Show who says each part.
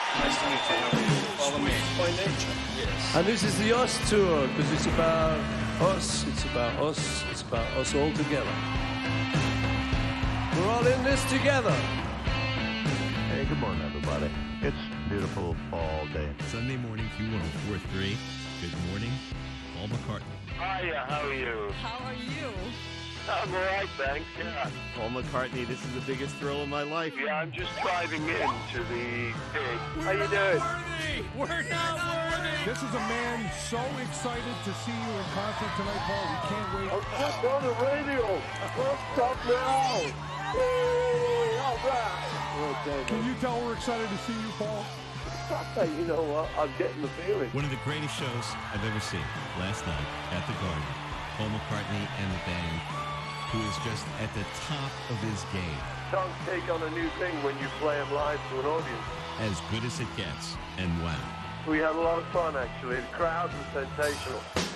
Speaker 1: Nice to meet you. How are you? Follow me.
Speaker 2: By nature.
Speaker 1: Yes.
Speaker 3: And this is the Us Tour, because it's about us, it's about us all together. We're all in this together.
Speaker 4: Hey, good morning, everybody. It's beautiful fall day.
Speaker 5: Sunday morning, Q104.3. Good morning, Paul McCartney.
Speaker 6: Hiya, how are you?
Speaker 7: How are you?
Speaker 6: I'm alright, thanks, yeah.
Speaker 4: Paul McCartney, this is the biggest thrill of my life.
Speaker 6: Yeah, I'm just driving into the pig. How you doing?
Speaker 5: We're not worthy!
Speaker 8: This is a man so excited to see you in concert tonight, Paul. We can't wait.
Speaker 6: I'm just on the radio. What's up now? Hey, all right.
Speaker 8: Can you tell we're excited to see you, Paul?
Speaker 6: You know what? I'm getting the feeling.
Speaker 5: One of the greatest shows I've ever seen last night at the Garden. Paul McCartney and the band, who is just at the top of his game.
Speaker 6: Songs take on a new thing when you play them live to an audience.
Speaker 5: As good as it gets, and wow.
Speaker 6: We had a lot of fun, actually. The crowd was sensational.